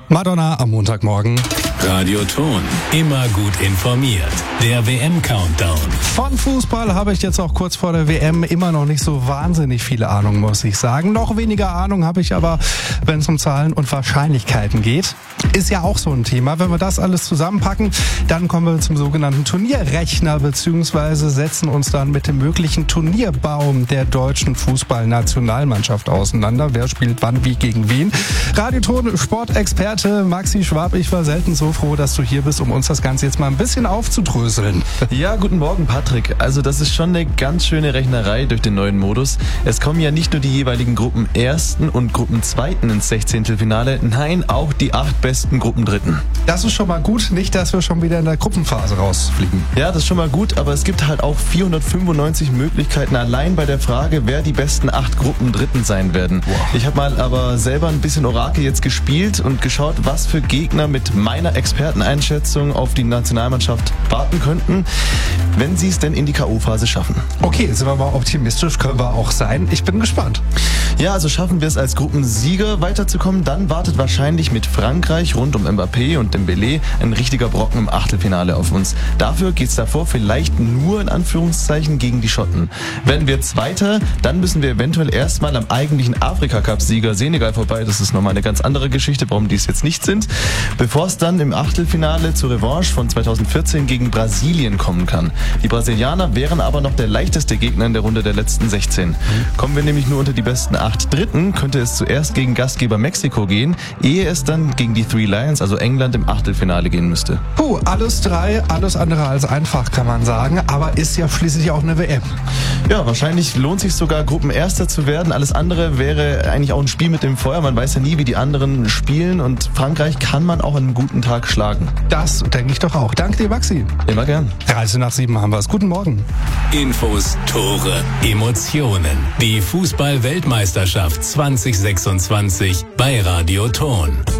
Madonna am Montagmorgen. Radio Ton, immer gut informiert. Der WM-Countdown. Von Fußball habe ich jetzt auch kurz vor der WM immer noch nicht so wahnsinnig viele Ahnung, muss ich sagen. Noch weniger Ahnung habe ich aber, wenn es um Zahlen und Wahrscheinlichkeiten geht. Ist ja auch so ein Thema. Wenn wir das alles zusammenpacken, dann kommen wir zum sogenannten Turnierrechner, beziehungsweise setzen uns dann mit dem möglichen Turnierbaum der deutschen Fußballnationalmannschaft auseinander. Wer spielt wann, wie, gegen wen? Radioton Sportexperte Maxi Schwab, ich war selten so froh, dass du hier bist, um uns das Ganze jetzt mal ein bisschen aufzudröseln. Ja, guten Morgen, Patrick. Also das ist schon eine ganz schöne Rechnerei durch den neuen Modus. Es kommen ja nicht nur die jeweiligen Gruppenersten und Gruppenzweiten ins 16. Nein, auch die 8 besten Gruppendritten. Das ist schon mal gut, nicht, dass wir schon wieder in der Gruppenphase rausfliegen. Ja, das ist schon mal gut, aber es gibt halt auch 495 Möglichkeiten allein bei der Frage, wer die besten 8 Gruppendritten sein werden. Wow. Ich habe mal aber selber ein bisschen Orakel jetzt gespielt und geschaut, was für Gegner mit meiner Experteneinschätzung auf die Nationalmannschaft warten könnten, wenn sie es denn in die K.O.-Phase schaffen. Okay, sind wir mal optimistisch, können wir auch sein. Ich bin gespannt. Ja, also schaffen wir es als Gruppensieger weiterzukommen, dann wartet wahrscheinlich mit Frankreich rund um Mbappé und Dembélé ein richtiger Brocken im Achtelfinale auf uns. Dafür geht's davor vielleicht nur in Anführungszeichen gegen die Schotten. Werden wir Zweiter, dann müssen wir eventuell erstmal am eigentlichen Afrika-Cup-Sieger Senegal vorbei. Das ist nochmal eine ganz andere Geschichte, warum die es jetzt nicht sind. Bevor es dann im Achtelfinale zur Revanche von 2014 gegen Brasilien kommen kann. Die Brasilianer wären aber noch der leichteste Gegner in der Runde der letzten 16. Kommen wir nämlich nur unter die besten 8 Dritten, könnte es zuerst gegen Gastgeber Mexiko gehen, ehe es dann gegen die Three Lions, also England, im Achtelfinale gehen müsste. Alles andere als einfach, kann man sagen, aber ist ja schließlich auch eine WM. Ja, wahrscheinlich lohnt sich sogar, Gruppenerster zu werden. Alles andere wäre eigentlich auch ein Spiel mit dem Feuer. Man weiß ja nie, wie die anderen spielen, und Frankreich kann man auch an einem guten Tag schlagen. Das denke ich doch auch. Danke dir, Maxi. Immer gern. 7:30 haben wir es. Guten Morgen. Infos, Tore, Emotionen. Die Fußball-Weltmeisterschaft 2026 bei Radio Ton.